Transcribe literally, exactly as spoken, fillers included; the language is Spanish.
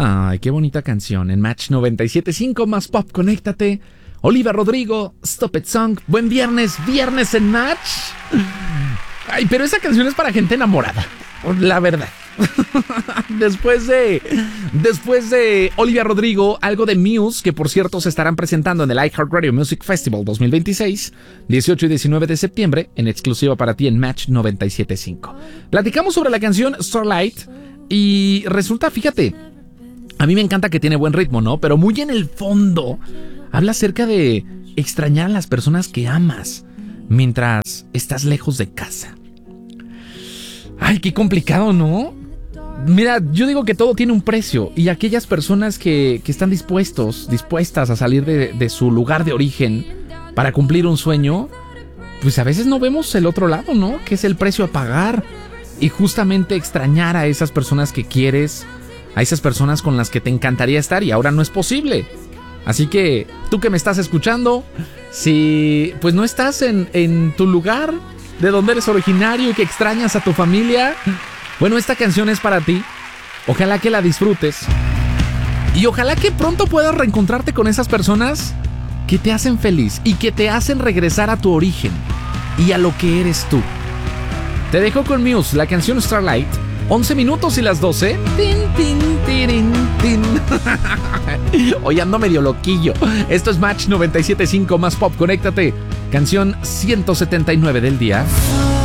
Ay, qué bonita canción. En Match noventa y siete punto cinco más pop, conéctate. Olivia Rodrigo, Stop It Song. Buen viernes, viernes en Match. Ay, pero esa canción es para gente enamorada, la verdad. Después de Después de Olivia Rodrigo, algo de Muse, que por cierto se estarán presentando en el iHeartRadio Music Festival dos mil veintiséis, dieciocho y diecinueve de septiembre, en exclusiva para ti en Match noventa y siete punto cinco. Platicamos sobre la canción Starlight y resulta, fíjate, a mí me encanta que tiene buen ritmo, ¿no? Pero muy en el fondo habla acerca de extrañar a las personas que amas mientras estás lejos de casa. Ay, qué complicado, ¿no? Mira, yo digo que todo tiene un precio y aquellas personas que, que están dispuestos, dispuestas a salir de, de su lugar de origen para cumplir un sueño, pues a veces no vemos el otro lado, ¿no? Que es el precio a pagar y justamente extrañar a esas personas que quieres, a esas personas con las que te encantaría estar y ahora no es posible. Así que tú que me estás escuchando, si pues no estás en, en tu lugar de donde eres originario y que extrañas a tu familia, bueno, esta canción es para ti. Ojalá que la disfrutes y ojalá que pronto puedas reencontrarte con esas personas que te hacen feliz y que te hacen regresar a tu origen y a lo que eres tú. Te dejo con Muse, la canción Starlight. once minutos y las doce. Tin, tin, tirin, tin. Hoy ando medio loquillo. Esto es Match noventa y siete punto cinco más pop. Conéctate. Canción ciento setenta y nueve del día.